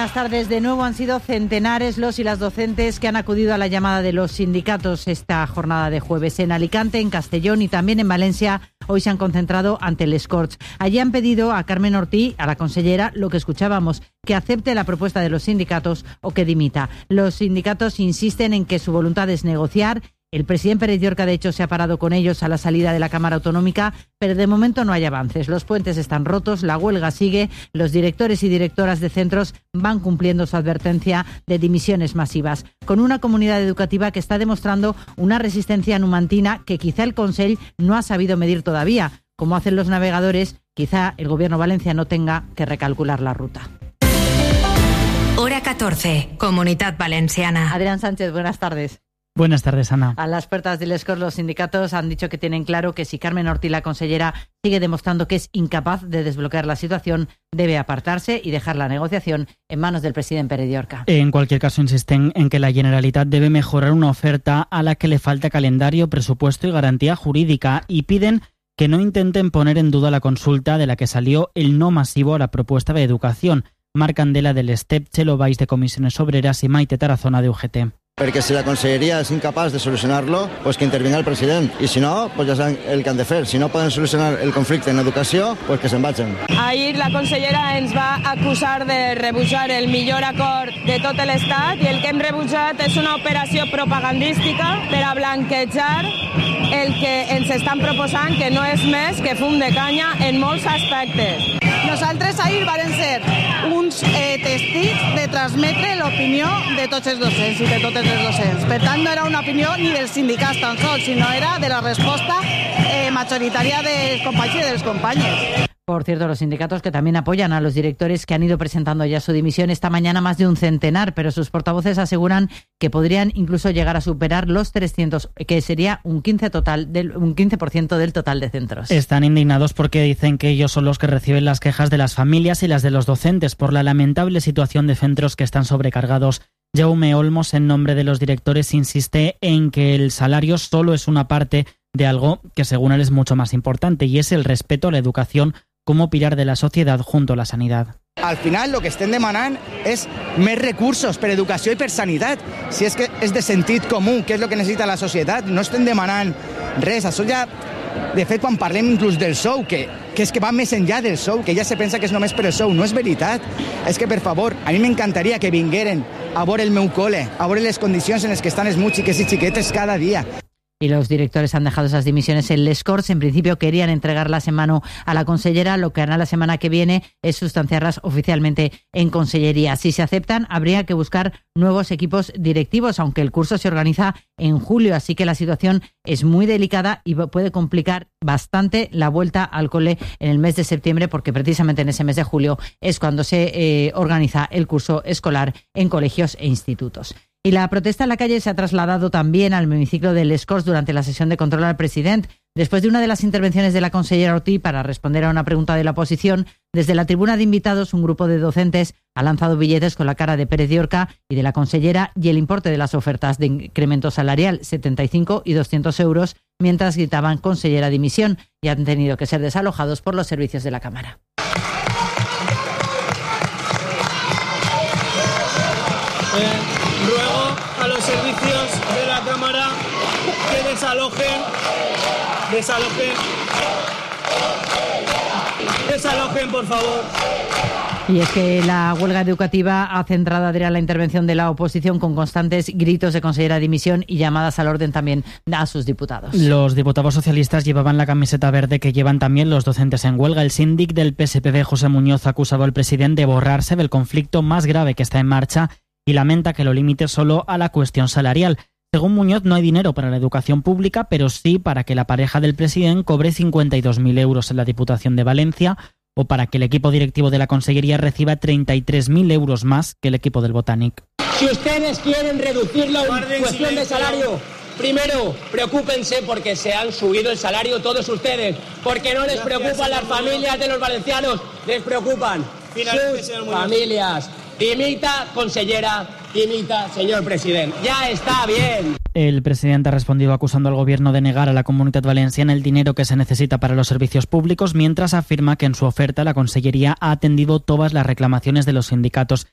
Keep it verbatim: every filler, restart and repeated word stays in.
buenas tardes. De nuevo han sido centenares los y las docentes que han acudido a la llamada de los sindicatos esta jornada de jueves. En Alicante, en Castellón y también en Valencia, hoy se han concentrado ante el Scorch. Allí han pedido a Carmen Ortí, a la consellera, lo que escuchábamos, que acepte la propuesta de los sindicatos o que dimita. Los sindicatos insisten en que su voluntad es negociar. El presidente Pérez Llorca, de hecho, se ha parado con ellos a la salida de la Cámara Autonómica, pero de momento no hay avances. Los puentes están rotos, la huelga sigue, los directores y directoras de centros van cumpliendo su advertencia de dimisiones masivas, con una comunidad educativa que está demostrando una resistencia numantina que quizá el Consell no ha sabido medir todavía. Como hacen los navegadores, quizá el Gobierno valenciano tenga que recalcular la ruta. Hora catorce, Comunitat Valenciana. Adrián Sánchez, buenas tardes. Buenas tardes, Ana. A las puertas del Scorch, los sindicatos han dicho que tienen claro que si Carmen Ortí, la consellera, sigue demostrando que es incapaz de desbloquear la situación, debe apartarse y dejar la negociación en manos del presidente Pérez Llorca. En cualquier caso, insisten en que la Generalitat debe mejorar una oferta a la que le falta calendario, presupuesto y garantía jurídica, y piden que no intenten poner en duda la consulta de la que salió el no masivo a la propuesta de educación. Marc Candela del S T E P, Txelo Valls de Comisiones Obreras y Maite Tarazona de U G T. Perquè si la conselleria és incapaç de solucionar-lo, pues que intervinga el president. I si no, pues ja saben el que han de fer. Si no poden solucionar el conflicte en educació, pues que se'n vagin. Ahir la consellera ens va acusar de rebutjar el millor acord de tot l'Estat i el que hem rebutjat és una operació propagandística per a blanquejar el que ens estan proposant, que no és més que fum de canya en molts aspectes. Nosaltres ahir varen ser uns eh, testits de transmetre l'opinió de tots els docents i de totes les docents. Per tant, no era una opinió ni dels sindicats tan sols, sinó era de la resposta eh, majoritària dels companys i dels companyes. Por cierto, los sindicatos que también apoyan a los directores que han ido presentando ya su dimisión esta mañana, más de un centenar, pero sus portavoces aseguran que podrían incluso llegar a superar los trescientos, que sería un quince total del, un quince por ciento del total de centros. Están indignados porque dicen que ellos son los que reciben las quejas de las familias y las de los docentes por la lamentable situación de centros que están sobrecargados. Jaume Olmos, en nombre de los directores, insiste en que el salario solo es una parte de algo que según él es mucho más importante, y es el respeto a la educación como pilar de la societat junto a la sanitat. Al final el que estem demanant és més recursos per educació i per sanitat. Si és que és de sentit comú, que és el que necessita la societat, no estem demanant res. Això ja, de fet, quan parlem inclús del sou, que, que és que va més enllà del sou, que ja se pensa que és només per el sou, no és veritat. És que, per favor, a mi m'encantaria que vingueren a veure el meu col·le, a veure les condicions en les que estan els meus xiquets i xiquetes cada dia. Y los directores han dejado esas dimisiones en les Corts. En principio querían entregarlas en mano a la consellera. Lo que hará la semana que viene es sustanciarlas oficialmente en consellería. Si se aceptan, habría que buscar nuevos equipos directivos, aunque el curso se organiza en julio, así que la situación es muy delicada y puede complicar bastante la vuelta al cole en el mes de septiembre, porque precisamente en ese mes de julio es cuando se eh, organiza el curso escolar en colegios e institutos. Y la protesta en la calle se ha trasladado también al hemiciclo del Scorch durante la sesión de control al presidente. Después de una de las intervenciones de la consellera Ortí para responder a una pregunta de la oposición, desde la tribuna de invitados un grupo de docentes ha lanzado billetes con la cara de Pérez Llorca y de la consellera y el importe de las ofertas de incremento salarial, setenta y cinco y doscientos euros, mientras gritaban consellera dimisión, y han tenido que ser desalojados por los servicios de la Cámara. Eh. Ruego a los servicios de la Cámara que desalojen, desalojen, desalojen, por favor. Y es que la huelga educativa ha centrado, Adrián, la intervención de la oposición con constantes gritos de consellera de dimisión y llamadas al orden también a sus diputados. Los diputados socialistas llevaban la camiseta verde que llevan también los docentes en huelga. El síndic del P S P B, José Muñoz, ha acusado al presidente de borrarse del conflicto más grave que está en marcha y lamenta que lo limite solo a la cuestión salarial. Según Muñoz, no hay dinero para la educación pública, pero sí para que la pareja del presidente cobre cincuenta y dos mil euros en la Diputación de Valencia o para que el equipo directivo de la Consellería reciba treinta y tres mil euros más que el equipo del Botanic. Si ustedes quieren reducir la cuestión de salario, primero, preocúpense porque se han subido el salario todos ustedes, porque no les preocupan las familias de los valencianos, les preocupan sus familias. Dimita, consellera, dimita, señor presidente. Ya está bien. El presidente ha respondido acusando al gobierno de negar a la Comunitat Valenciana el dinero que se necesita para los servicios públicos, mientras afirma que en su oferta la Consellería ha atendido todas las reclamaciones de los sindicatos